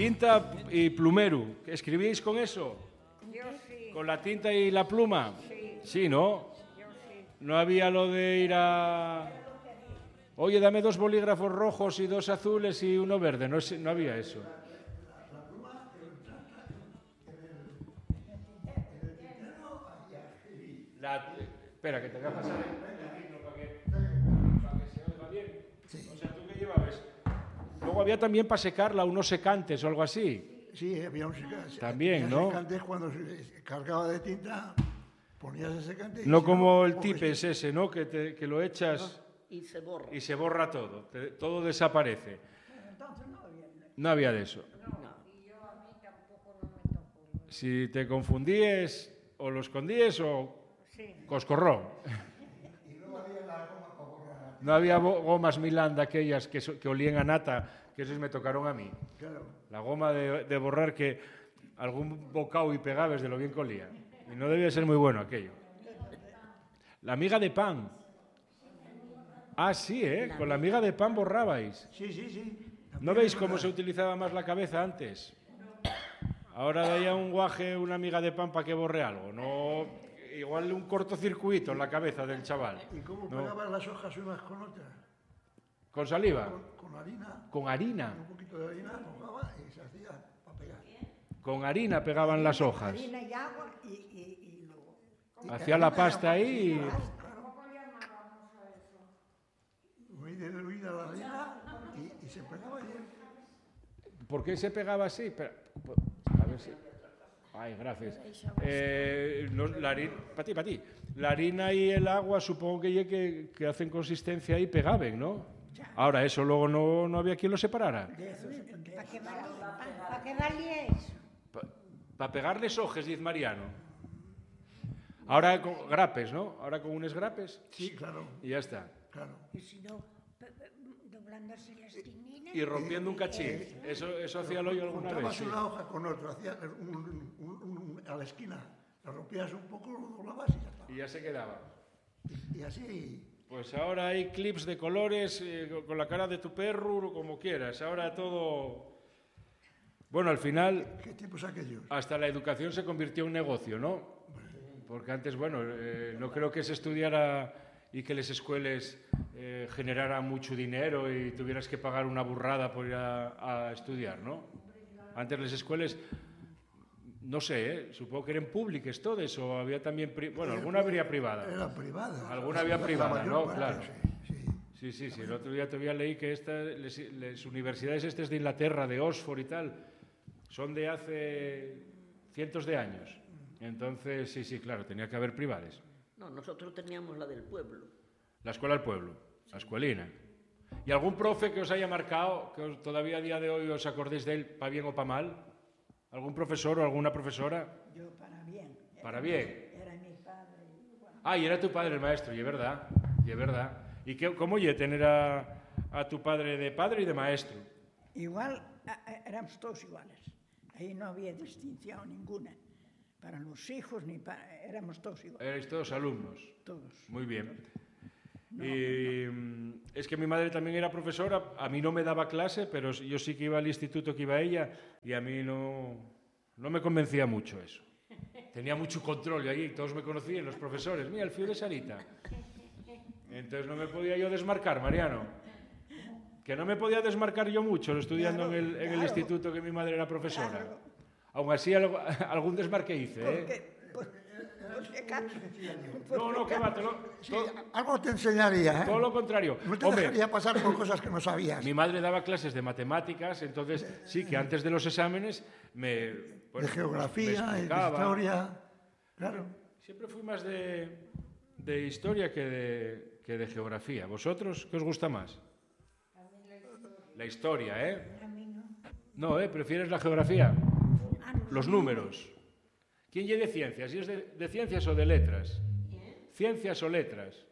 tinta y plumero. ¿Escribíais con eso? Yo sí. ¿Con la tinta y la pluma? Sí. Sí, ¿no? Yo sí. No había lo de ir a... Oye, dame 2 bolígrafos rojos y 2 azules y uno verde. No había eso. Espera, que te voy a pasar el micro para que se oiga bien. Sí. O sea, ¿tú qué llevabas? Luego había también para secarla unos secantes o algo así. Sí, había un secante. También, ¿no? Secante cuando se cargaba de tinta, ponías el secante. No como el tipes ese, ¿no? Que lo echas y se borra. Y se borra todo. Todo desaparece. Entonces no había. No había de eso. No. Y yo a mí tampoco no me tocó. Si te confundíes o lo escondíes o Sí. coscorrón. Y no había la goma para borrar. No había gomas Milán de aquellas que olían a nata, que esos me tocaron a mí. Claro. La goma de borrar que algún bocado y pegabas de lo bien que olía. Y no debía ser muy bueno aquello. La miga de pan. Ah, sí, ¿eh? Con la miga de pan borrabais. Sí, sí, sí. ¿No veis cómo se utilizaba más la cabeza antes? Ahora daía un guaje, una miga de pan para que borre algo. No, igual un cortocircuito en la cabeza del chaval. ¿Y cómo No. pegaban las hojas unas con otras? ¿Con saliva? Con harina. ¿Con harina? Un poquito de harina, mojaba y se hacía para pegar. Con harina pegaban las hojas. Harina y agua y luego. Hacía la pasta ahí y... ¿Cómo llamábamos a eso? Muy diluida la harina y se pegaba bien. ¿Por qué se pegaba así? Espera, a ver si... Ay, gracias. La harina... Para ti. La harina y el agua supongo que hacen consistencia y pegaban, ¿no? Ahora, eso luego no había quien lo separara. ¿Para qué valía eso? Para pegarles hojas, dice Mariano. Ahora con grapes, ¿no? Ahora con unos grapes. Sí, claro. Y ya está. Claro. Y si no, doblándose las tininas. Y rompiendo un cachín. Eso hacía yo alguna vez. Juntabas Sí. una hoja con otra, hacías a la esquina, la rompías un poco, lo doblabas y ya está. Y ya se quedaba. Y así... Pues ahora hay clips de colores con la cara de tu perro, como quieras. Ahora todo... Bueno, al final, ¿Qué tiempos aquellos? hasta la educación se convirtió en un negocio, ¿no? Porque antes, bueno, no creo que se estudiara y que las escuelas generaran mucho dinero y tuvieras que pagar una burrada por ir a estudiar, ¿no? Antes las escuelas, no sé, supongo que eran públicas todas o había también... Bueno, alguna habría privada. Era privada. Alguna había La privada, mayor ¿no? parte, Claro. Sí. Sí. El otro día todavía leí que las universidades estas de Inglaterra, de Oxford y tal, son de hace cientos de años. Entonces, sí, claro, tenía que haber privadas. No, nosotros teníamos la del pueblo. La escuela del pueblo, la escuelina. ¿Y algún profe que os haya marcado, que todavía a día de hoy os acordéis de él, para bien o para mal? ¿Algún profesor o alguna profesora? Yo para bien. Para bien. Era mi padre. Bueno, Ah, y era tu padre el maestro, y es verdad. ¿Y cómo oye tener a tu padre de padre y de maestro? igual éramos todos iguales. Ahí no había distinción ninguna. Para los hijos ni para... Éramos todos iguales. Erais todos alumnos. Todos. Muy bien. Es que mi madre también era profesora, a mí no me daba clase, pero yo sí que iba al instituto que iba ella y a mí no me convencía mucho eso. Tenía mucho control y ahí todos me conocían, los profesores. Mira, el fío de Sarita. Entonces no me podía yo desmarcar, Mariano. Que no me podía desmarcar yo mucho estudiando en el instituto que mi madre era profesora. Claro. Aún así algún desmarque hice, ¿eh? No, que va, algo te enseñaría, ¿eh? Todo lo contrario. No te dejaría pasar por cosas que no sabías. Mi madre daba clases de matemáticas, entonces sí que antes de los exámenes de geografía, de historia, claro. Siempre fui más de historia que de geografía. ¿Vosotros qué os gusta más? La historia, ¿eh? A mí no. No, ¿prefieres la geografía? Los números. ¿Quién lleve ciencias? ¿Y es de ciencias o de letras? ¿Ciencias o letras?